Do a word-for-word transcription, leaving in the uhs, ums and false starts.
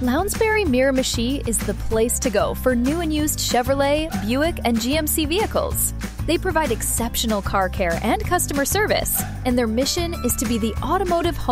Lounsbury Miramichi is the place to go for new and used Chevrolet, Buick, and G M C vehicles. They provide exceptional car care and customer service, and their mission is to be the automotive home